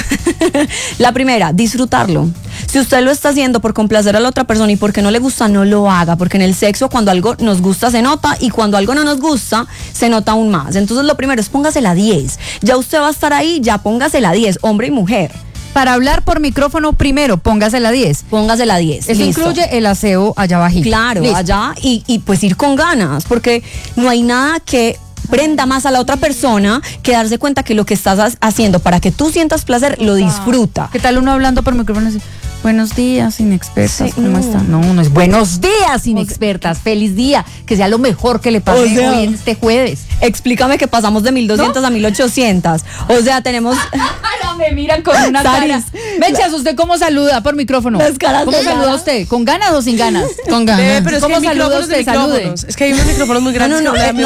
La primera, disfrutarlo. Si usted lo está haciendo por complacer a la otra persona y porque no le gusta, no lo haga, porque en el sexo cuando algo nos gusta se nota y cuando algo no nos gusta se nota aún más. Entonces lo primero es póngasela 10. Ya usted va a estar ahí, ya póngasela 10, hombre y mujer. Para hablar por micrófono, primero, póngase la 10. Póngasela 10. Eso listo. incluye el aseo allá bajito. Claro, Listo. allá y pues ir con ganas, porque no hay nada que prenda más a la otra persona que darse cuenta que lo que estás haciendo para que tú sientas placer lo disfruta. ¿Qué tal uno hablando por micrófono así? Buenos días, inexpertas, Sí, ¿cómo están? No es buenos días, inexpertas, feliz día, que sea lo mejor que le pase hoy en este jueves. Explícame que pasamos de 1200 a 1800. O sea, tenemos... Me miran con una cara. Mechas, ¿usted cómo saluda por micrófono? Las caras ¿Cómo de saluda cara. usted? ¿Con ganas o sin ganas? Con ganas. Pero es que ¿Cómo hay saluda micrófonos de usted? Salude. micrófonos. Es que hay unos micrófonos muy grandes.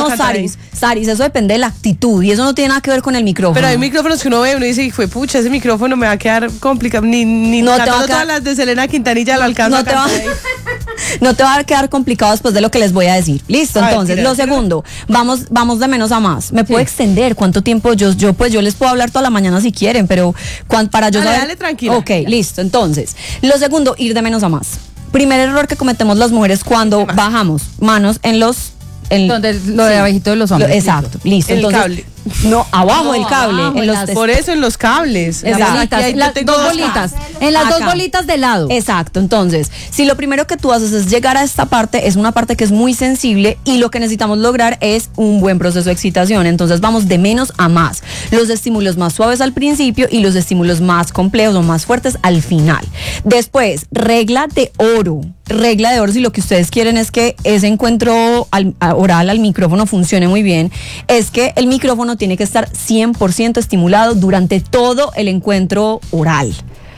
Saris, eso depende de la actitud y eso no tiene nada que ver con el micrófono. Pero hay micrófonos que uno ve y uno dice, fue pucha, ese micrófono me va a quedar complicado. Ni No te va a cantando quedar- todas las de Selena Quintanilla lo alcanzo no te, va, no te va a quedar complicado después de lo que les voy a decir. Listo, Ay, entonces, tira, lo tira. segundo, vamos de menos a más. ¿Me puedo extender? ¿Cuánto tiempo? Yo les puedo hablar toda la mañana si quieren, pero para yo Dale, saber... dale, tranquila. Ok, listo. Entonces, lo segundo, ir de menos a más. Primer error que cometemos las mujeres cuando bajamos manos en los... Donde lo de abajito de los hombres. Exacto, listo. El Entonces, cable. No, abajo del cable. abajo, en los Por eso en los cables. Exacto. Aquí hay- Las tengo dos dos bolitas. En las dos Acá. bolitas de lado. Exacto, entonces, si lo primero que tú haces es llegar a esta parte, es una parte que es muy sensible y lo que necesitamos lograr es un buen proceso de excitación. Entonces vamos de menos a más. Los estímulos más suaves al principio y los estímulos más complejos o más fuertes al final. Después, regla de oro. Regla de oro, si lo que ustedes quieren es que ese encuentro oral al micrófono funcione muy bien, es que el micrófono tiene que estar 100% estimulado durante todo el encuentro oral.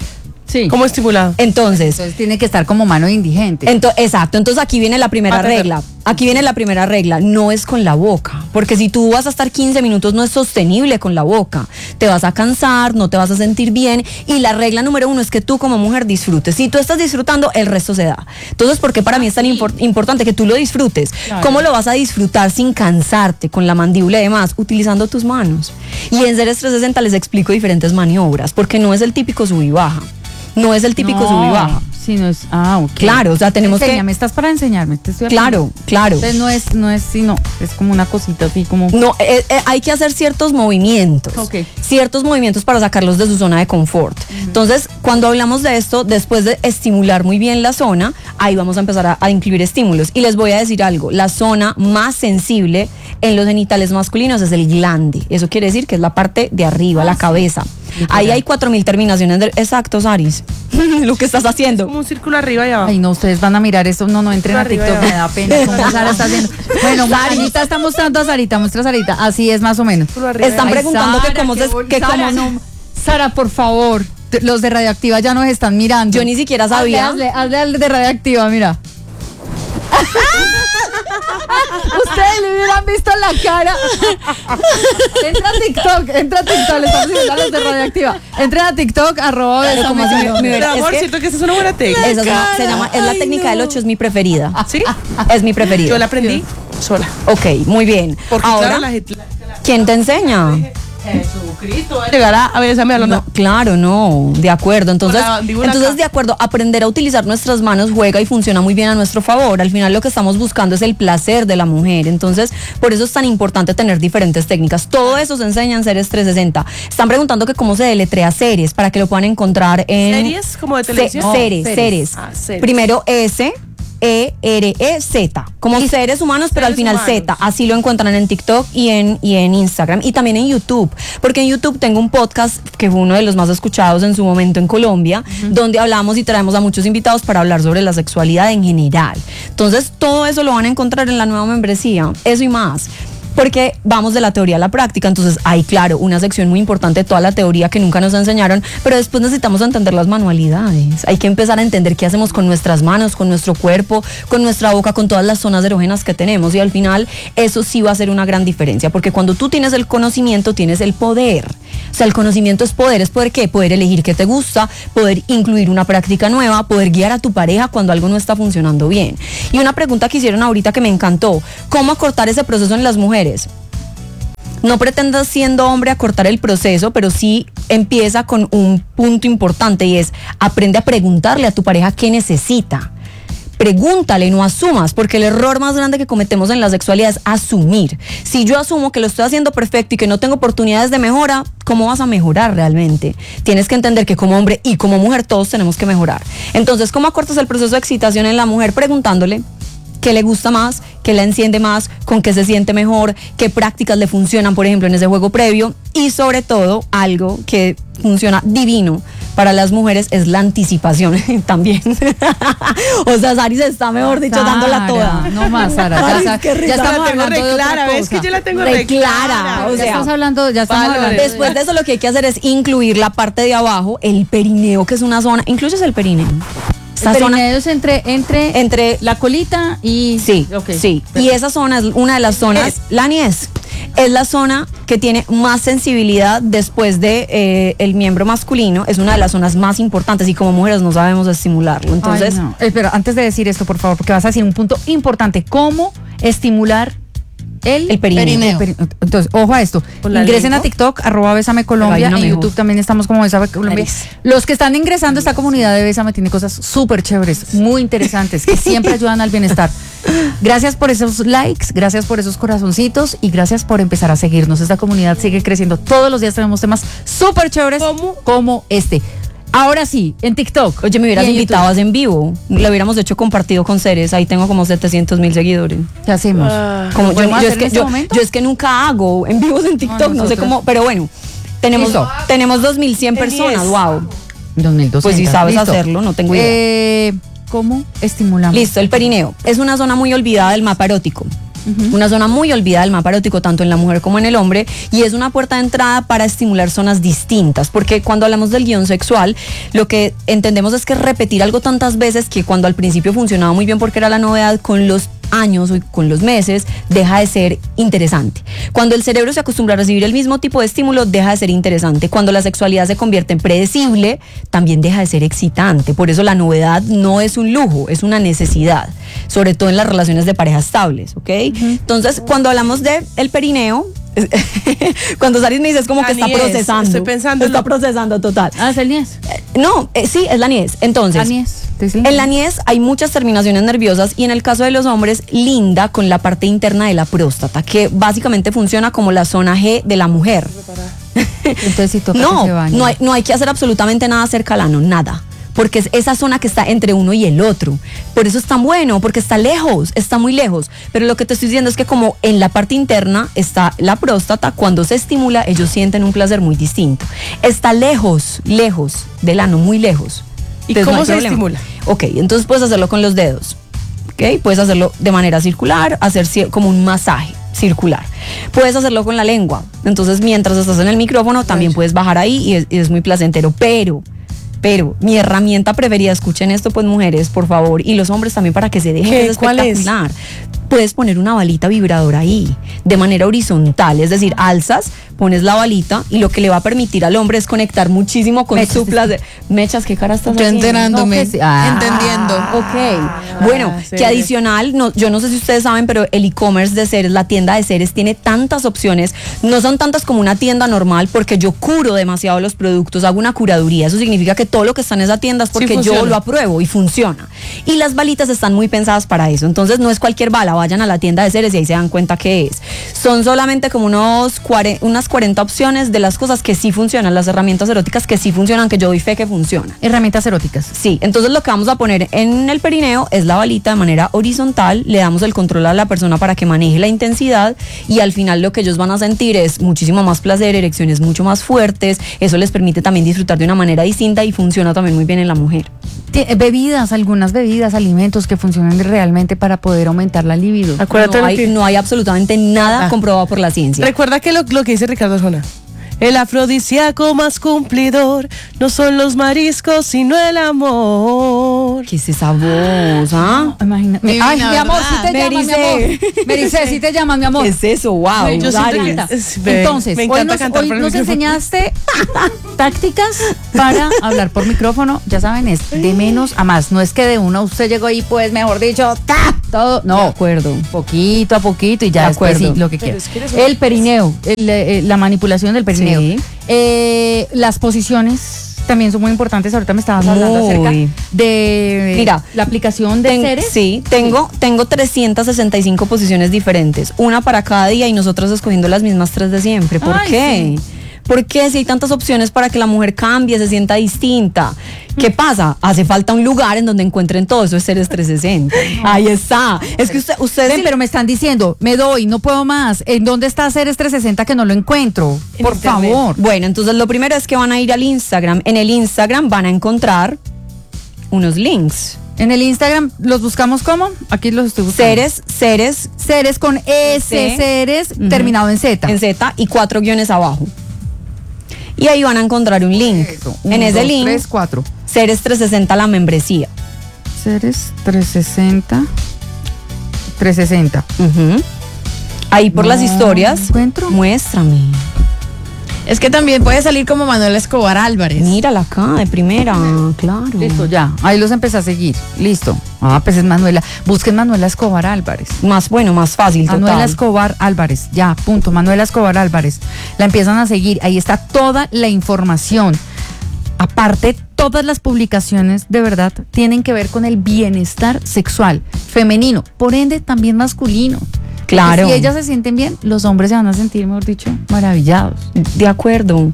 Sí. ¿Cómo estimulado? Entonces Tiene que estar como mano de indigente. exacto, entonces aquí viene la primera Pátate. regla. Aquí viene la primera regla, no es con la boca, porque si tú vas a estar 15 minutos no es sostenible con la boca, te vas a cansar, no te vas a sentir bien y la regla número 1 es que tú como mujer disfrutes. Si tú estás disfrutando, el resto se da. Entonces, ¿por qué para mí es tan importante que tú lo disfrutes? Claro. ¿Cómo lo vas a disfrutar sin cansarte con la mandíbula y demás? Utilizando tus manos. Y en Ceres 360 les explico diferentes maniobras, porque no es el típico sub y baja. No es el típico sub y baja. Sí, no es. Ok. Claro, o sea, tenemos Enséñame, estás para enseñarme. Te estoy Claro, claro. Entonces no es, sino, es como una cosita así como. No, hay que hacer ciertos movimientos. Ok. Ciertos movimientos para sacarlos de su zona de confort. Entonces, cuando hablamos de esto, después de estimular muy bien la zona, ahí vamos a empezar a incluir estímulos. Y les voy a decir algo, la zona más sensible en los genitales masculinos es el glande. Eso quiere decir que es la parte de arriba, la cabeza. Ahí hay 4000 terminaciones. Exacto, Saris. Lo que estás haciendo. Como un círculo arriba y abajo. Ay, no, ustedes van a mirar esto. No entren a Arriba, TikTok, arriba. me da pena. ¿Cómo Sara está haciendo? Bueno, Sarita está mostrando a Sarita, muestra a Sarita. Así es más o menos. Círculo arriba y Están abajo. preguntando que cómo Sara, no. Sara, por favor. Los de Radioactiva ya nos están mirando. Yo ni siquiera sabía. Hazle al de Radioactiva, mira. Ustedes le hubieran visto la cara. Entra a TikTok, le estamos diciendo a los de Radioactiva. Entren a TikTok, @Bésame. como así me- Pero amor, es que- siento que esa es una buena técnica. Esa es la técnica del 8, es mi preferida. ¿Sí? Es mi preferida. Yo la aprendí sola. Ok, muy bien. Porque Ahora, claro, la gente... ¿quién te enseña? Jesucristo va a llegar a Bésame hablando. No, claro, no, de acuerdo. Entonces, Con la mandíbula acá. de acuerdo, aprender a utilizar nuestras manos juega y funciona muy bien a nuestro favor. Al final lo que estamos buscando es el placer de la mujer. Entonces, por eso es tan importante tener diferentes técnicas. Todo eso se enseña en Ceres 360. Están preguntando que cómo se deletrea Ceres para que lo puedan encontrar en... ¿Series como de televisión? No, Ceres, Ceres. Ceres. Ah, Ceres. Primero S-E-R-E-Z, como seres humanos, pero al Seres final humanos. Z. Así lo encuentran en TikTok y en Instagram y también en YouTube, porque en YouTube tengo un podcast que fue uno de los más escuchados en su momento en Colombia, donde hablamos y traemos a muchos invitados para hablar sobre la sexualidad en general. Entonces, todo eso lo van a encontrar en la nueva membresía, eso y más. Porque vamos de la teoría a la práctica, entonces hay, claro, una sección muy importante de toda la teoría que nunca nos enseñaron, pero después necesitamos entender las manualidades. Hay que empezar a entender qué hacemos con nuestras manos, con nuestro cuerpo, con nuestra boca, con todas las zonas erógenas que tenemos, y al final eso sí va a ser una gran diferencia, porque cuando tú tienes el conocimiento, tienes el poder. O sea, el conocimiento es poder ¿qué? Poder elegir qué te gusta, poder incluir una práctica nueva, poder guiar a tu pareja cuando algo no está funcionando bien. Y una pregunta que hicieron ahorita que me encantó, ¿cómo acortar ese proceso en las mujeres? No pretendas siendo hombre acortar el proceso, pero sí empieza con un punto importante y es aprende a preguntarle a tu pareja qué necesita. Pregúntale, no asumas, porque el error más grande que cometemos en la sexualidad es asumir. Si yo asumo que lo estoy haciendo perfecto y que no tengo oportunidades de mejora, ¿cómo vas a mejorar realmente? Tienes que entender que como hombre y como mujer todos tenemos que mejorar. Entonces, ¿cómo acortas el proceso de excitación en la mujer? Preguntándole qué le gusta más, qué qué la enciende más, con qué se siente mejor, qué prácticas le funcionan, por ejemplo, en ese juego previo, y sobre todo, algo que funciona divino para las mujeres es la anticipación también. O sea, Sari se está, mejor dicho, dándola toda. No más, Sara. Ay, Ya estamos hablando de otra cosa. ¿Ves que yo la tengo Re re clara, clara? o Ya sea, estamos hablando, ya estamos Vale, hablando. después de eso lo que hay que hacer es incluir la parte de abajo, el perineo, que es una zona, incluyes el perineo. Esta El zona perineo es entre la colita y... sí, Ok. sí. Y esa zona es una de las zonas, la niez, es la zona que tiene más sensibilidad después de el miembro masculino, es una de las zonas más importantes y como mujeres no sabemos estimularlo. Entonces, Ay, no. Espera, antes de decir esto, por favor, porque vas a decir un punto importante, ¿cómo estimular el perineo? Entonces, ojo a esto. ¿Con la Ingresen lengua? a TikTok, @Bésame Colombia. Pero hay En una mejor. YouTube también estamos como Bésame Colombia. Los que están ingresando a esta comunidad de Bésame tiene cosas súper chéveres, muy interesantes, que siempre ayudan al bienestar. Gracias por esos likes, gracias por esos corazoncitos y gracias por empezar a seguirnos. Esta comunidad sigue creciendo. Todos los días tenemos temas súper chéveres como este. Ahora sí, en TikTok. oye, me hubieras y en invitado YouTube. en vivo, lo hubiéramos hecho compartido con Ceres, ahí tengo como 700,000 seguidores. ¿Qué hacemos? Como ¿Lo podemos hacer en este yo momento? es que nunca hago en vivos en TikTok, no sé nosotros. cómo, pero bueno, tenemos Listo. 2,100 personas, wow. 2200. Pues si sabes Listo. hacerlo, no tengo idea. ¿Cómo estimulamos? Listo, el perineo es una zona muy olvidada del mapa erótico. Una zona muy olvidada del mapa erótico tanto en la mujer como en el hombre y es una puerta de entrada para estimular zonas distintas porque cuando hablamos del guión sexual lo que entendemos es que repetir algo tantas veces que cuando al principio funcionaba muy bien porque era la novedad, con los años o con los meses deja de ser interesante. Cuando el cerebro se acostumbra a recibir el mismo tipo de estímulo deja de ser interesante. Cuando la sexualidad se convierte en predecible también deja de ser excitante. Por eso la novedad no es un lujo, es una necesidad, sobre todo en las relaciones de pareja estables, ¿ok? Entonces, cuando hablamos de el perineo, cuando Saris me dice es como que está niez, procesando. estoy pensando Está lo- procesando total. Ah, es el niés. No, sí, es la niez. Entonces, La niés. en la niez hay muchas terminaciones nerviosas y en el caso de los hombres linda con la parte interna de la próstata, que básicamente funciona como la zona G de la mujer. Entonces, si toca No, que se bañe. no hay que hacer absolutamente nada cerca al ano, nada. Porque es esa zona que está entre uno y el otro. Por eso es tan bueno, porque está lejos, está muy lejos. Pero lo que te estoy diciendo es que como en la parte interna está la próstata, cuando se estimula, ellos sienten un placer muy distinto. Está lejos, lejos del ano, muy lejos. ¿Y Entonces, cómo no hay se problema. estimula? Ok, entonces puedes hacerlo con los dedos. Ok, puedes hacerlo de manera circular, hacer como un masaje circular. Puedes hacerlo con la lengua. Entonces, mientras estás en el micrófono, también puedes bajar ahí y es muy placentero. Pero mi herramienta preferida, escuchen esto pues mujeres, por favor, y los hombres también para que se dejen, ¿Qué? es ¿Cuál es? espectacular. Puedes poner una balita vibradora ahí, de manera horizontal, es decir, alzas, pones la balita y lo que le va a permitir al hombre es conectar muchísimo con Mechas, su placer. Mechas, ¿qué cara estás Yo haciendo? enterándome, No, que sí. Ah. entendiendo. Ok, bueno, sí. que adicional, yo no sé si ustedes saben, pero el e-commerce de Ceres, la tienda de Ceres, tiene tantas opciones, no son tantas como una tienda normal, porque yo curo demasiado los productos, hago una curaduría, eso significa que todo lo que está en esa tienda es porque yo funciona. lo apruebo y funciona. Y las balitas están muy pensadas para eso, entonces no es cualquier bala, vayan a la tienda de Ceres y ahí se dan cuenta qué es. Son solamente como unas 40 opciones de las cosas que sí funcionan, las herramientas eróticas que sí funcionan, que yo doy fe que funcionan. Herramientas eróticas. Sí, entonces lo que vamos a poner en el perineo es la balita de manera horizontal, le damos el control a la persona para que maneje la intensidad y al final lo que ellos van a sentir es muchísimo más placer, erecciones mucho más fuertes, eso les permite también disfrutar de una manera distinta y funciona también muy bien en la mujer. Bebidas, algunas bebidas, alimentos que funcionan realmente para poder aumentar la libido. Acuérdate No hay absolutamente nada Ah. comprobado por la ciencia. Recuerda que lo que dice Ricardo Arjona. El afrodisíaco más cumplidor no son los mariscos, sino el amor. ¿Qué es esa voz? ¿Ah? Imagínate. Divina, Ay, mi amor, ¿verdad? si te llaman, mi Mericé. amor. Mericé, si te llaman, mi amor. ¿Qué es eso? Wow. Yo Nos siento que- encanta. ve, Entonces, me hoy encanta nos, cantar hoy por el nos micrófono. enseñaste tácticas para hablar por micrófono. Ya saben, es de menos a más. No es que de uno usted llegó y pues, mejor dicho, ¡ta! Todo. No, De acuerdo. poquito a poquito y ya De después acuerdo. sí, lo que Pero quiera. es que eres El perineo, la manipulación del perineo. Sí. Las posiciones también son muy importantes. Ahorita me estabas hablando Muy. acerca de Mira, la aplicación de Ceres. Sí, tengo 365 posiciones diferentes, una para cada día y nosotros escogiendo las mismas 3 de siempre. ¿Por Ay, qué? sí. ¿Por qué? Si hay tantas opciones para que la mujer cambie, se sienta distinta. ¿Qué pasa? Hace falta un lugar en donde encuentren todo eso, es Ceres 360. Ahí está. Es que ustedes... Ven, pero me están diciendo, me doy, no puedo más. ¿En dónde está Ceres 360 que no lo encuentro? Por favor. Bueno, entonces lo primero es que van a ir al Instagram. En el Instagram van a encontrar unos links. En el Instagram los buscamos ¿cómo? Aquí los estoy buscando. Ceres con S, Ceres, terminado en Z. En Z y 4 guiones abajo. Y ahí van a encontrar un link. En ese link, 3, 4. Ceres 360 la membresía. Ceres 360. 360. Ahí por las historias. ¿Encuentro? Muéstrame. Es que también puede salir como Manuela Escobar Álvarez. Mírala acá, de primera, claro. Listo, ya. Ahí los empecé a seguir. Listo. Pues es Manuela. Busquen Manuela Escobar Álvarez. Más fácil, total. Manuela Escobar Álvarez. Ya, punto. Manuela Escobar Álvarez. La empiezan a seguir. Ahí está toda la información. Aparte, todas las publicaciones de verdad tienen que ver con el bienestar sexual femenino, por ende también masculino. Claro. Si ellas se sienten bien, los hombres se van a sentir, mejor dicho, maravillados. De acuerdo.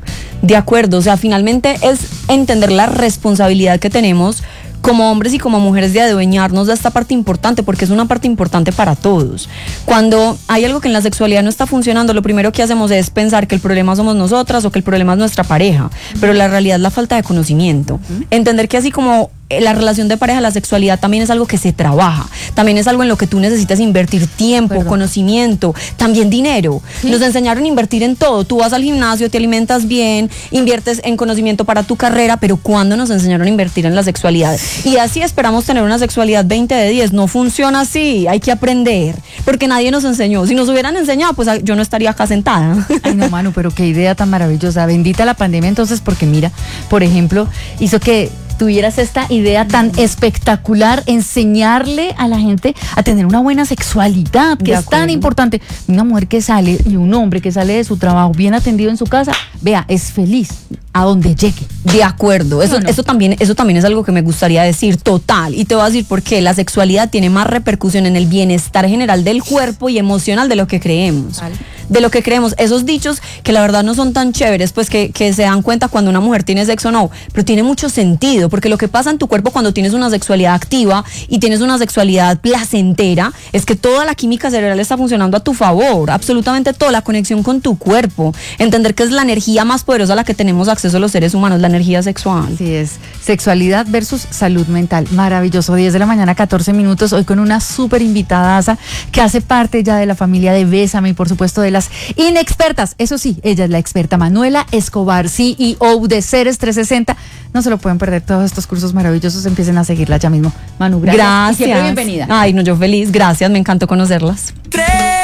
O sea, finalmente es entender la responsabilidad que tenemos como hombres y como mujeres de adueñarnos de esta parte importante, porque es una parte importante para todos. Cuando hay algo que en la sexualidad no está funcionando, lo primero que hacemos es pensar que el problema somos nosotras o que el problema es nuestra pareja, pero la realidad es la falta de conocimiento. Entender que así como la relación de pareja, la sexualidad también es algo que se trabaja, también es algo en lo que tú necesitas invertir tiempo, conocimiento, también dinero. ¿Sí? Nos enseñaron a invertir en todo. Tú vas al gimnasio, te alimentas bien, inviertes en conocimiento para tu carrera, pero ¿cuándo nos enseñaron a invertir en la sexualidad? Y así esperamos tener una sexualidad 20 de 10. No funciona así, hay que aprender, porque nadie nos enseñó. Si nos hubieran enseñado, pues yo no estaría acá sentada. Ay, no, Manu, pero qué idea tan maravillosa. Bendita la pandemia entonces, porque mira, por ejemplo, hizo que tuvieras esta idea tan espectacular, enseñarle a la gente a tener una buena sexualidad, que es tan importante. Una mujer que sale y un hombre que sale de su trabajo bien atendido en su casa, vea, es feliz a donde llegue. De acuerdo, eso también es algo que me gustaría decir, total. Y te voy a decir por qué. La sexualidad tiene más repercusión en el bienestar general del cuerpo y emocional de lo que creemos. Vale. De lo que creemos, esos dichos que la verdad no son tan chéveres, pues que se dan cuenta cuando una mujer tiene sexo o no, pero tiene mucho sentido, porque lo que pasa en tu cuerpo cuando tienes una sexualidad activa y tienes una sexualidad placentera, es que toda la química cerebral está funcionando a tu favor, absolutamente toda la conexión con tu cuerpo, entender que es la energía más poderosa a la que tenemos acceso los seres humanos, la energía sexual. Así es, sexualidad versus salud mental, maravilloso, 10 de la mañana, 14 minutos, hoy con una súper invitadaza que hace parte ya de la familia de Bésame y por supuesto de las inexpertas, eso sí, ella es la experta Manuela Escobar, CEO de Ceres 360. No se lo pueden perder, todos estos cursos maravillosos, empiecen a seguirla ya mismo. Manu, gracias. Gracias. Y siempre bienvenida. Ay, no, yo feliz, gracias, me encantó conocerlas.